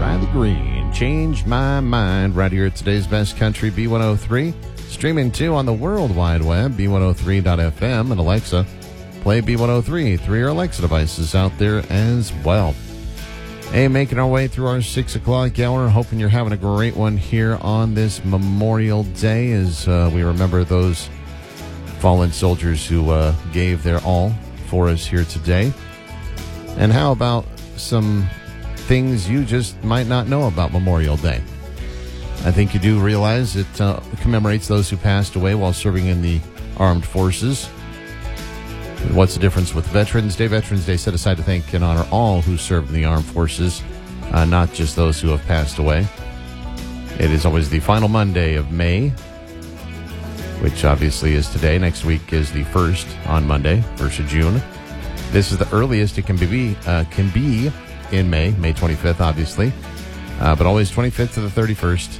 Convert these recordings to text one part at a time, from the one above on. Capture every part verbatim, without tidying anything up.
Riley Green, Change My Mind, right here at today's Best Country, B one oh three. Streaming too on the World Wide Web, B one oh three dot f m, and Alexa, play B one oh three through your Alexa devices out there as well. Hey, making our way through our six o'clock hour, hoping you're having a great one here on this Memorial Day as uh, we remember those fallen soldiers who uh, gave their all for us here today. And how about some things you just might not know about Memorial Day? I think you do realize it uh, commemorates those who passed away while serving in the armed forces. What's the difference with Veterans Day? Veterans Day set aside to thank and honor all who served in the armed forces, uh, not just those who have passed away. It is always the final Monday of May, which obviously is today. Next week is the first on Monday, first of June. This is the earliest it can be uh, can be in May, May twenty-fifth, obviously, uh, but always twenty-fifth to the thirty-first.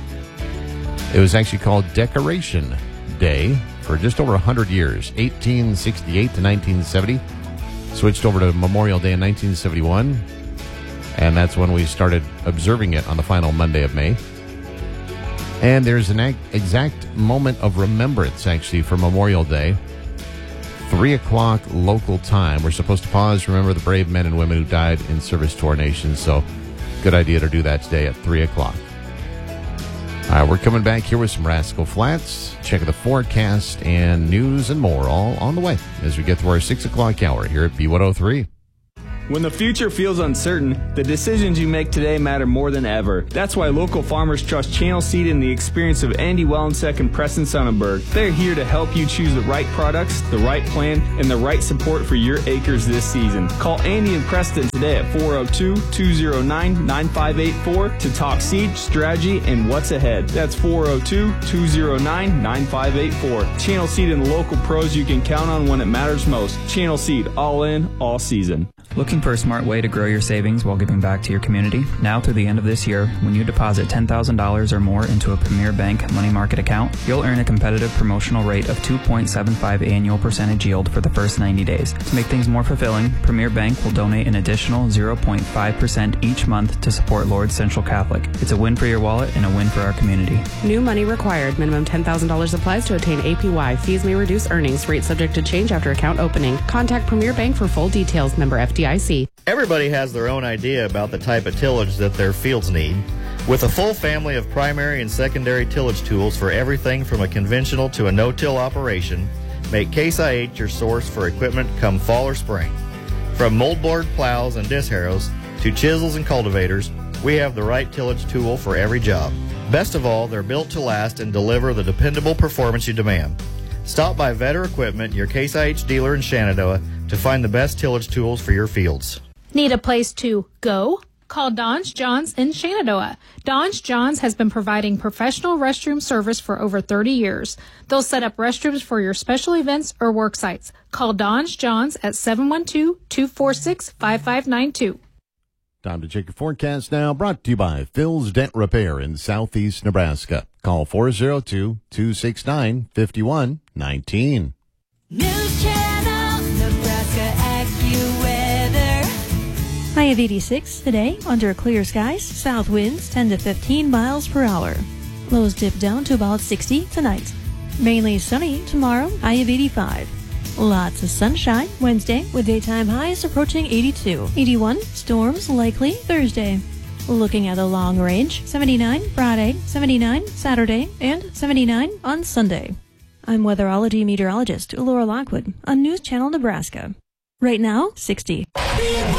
It was actually called Decoration Day for just over one hundred years, eighteen sixty-eight to nineteen seventy. Switched over to Memorial Day in nineteen seventy-one, and that's when we started observing it on the final Monday of May. And there's an exact moment of remembrance, actually, for Memorial Day. three o'clock local time. We're supposed to pause, remember the brave men and women who died in service to our nation, so good idea to do that today at three o'clock. All right, we're coming back here with some Rascal Flats, check the forecast, and news and more, all on the way as we get through our six o'clock hour here at B one oh three. When the future feels uncertain, the decisions you make today matter more than ever. That's why local farmers trust Channel Seed and the experience of Andy Wellensek and Preston Sonnenberg. They're here to help you choose the right products, the right plan, and the right support for your acres this season. Call Andy and Preston today at four oh two, two oh nine, nine five eight four to talk seed, strategy, and what's ahead. That's four oh two, two oh nine, nine five eight four. Channel Seed and the local pros you can count on when it matters most. Channel Seed, all in, all season. Looking for a smart way to grow your savings while giving back to your community? Now through the end of this year, when you deposit ten thousand dollars or more into a Premier Bank money market account, you'll earn a competitive promotional rate of two point seven five annual percentage yield for the first ninety days. To make things more fulfilling, Premier Bank will donate an additional zero point five percent each month to support Lourdes Central Catholic. It's a win for your wallet and a win for our community. New money required. Minimum ten thousand dollars applies to attain A P Y. Fees may reduce earnings. Rate subject to change after account opening. Contact Premier Bank for full details. Member F D I C. Everybody has their own idea about the type of tillage that their fields need. With a full family of primary and secondary tillage tools for everything from a conventional to a no-till operation, make Case I H your source for equipment come fall or spring. From moldboard plows and disc harrows to chisels and cultivators, we have the right tillage tool for every job. Best of all, they're built to last and deliver the dependable performance you demand. Stop by Vetter Equipment, your Case I H dealer in Shenandoah, to find the best tillage tools for your fields. Need a place to go? Call Don's Johns in Shenandoah. Don's Johns has been providing professional restroom service for over thirty years. They'll set up restrooms for your special events or work sites. Call Don's Johns at seven one two, two four six, five five nine two. Time to check your forecast now, brought to you by Phil's Dent Repair in southeast Nebraska. Call four oh two, two six nine, five one one nine. News Channel, Nebraska AccuWeather. High of eighty-six today, under clear skies, south winds ten to fifteen miles per hour. Lows dip down to about sixty tonight. Mainly sunny tomorrow, high of eighty-five. Lots of sunshine Wednesday with daytime highs approaching eighty-two. eighty-one, storms likely Thursday. Looking at the long range, seventy-nine Friday, seventy-nine Saturday, and seventy-nine on Sunday. I'm weatherology meteorologist Laura Lockwood on News Channel Nebraska. Right now, sixty.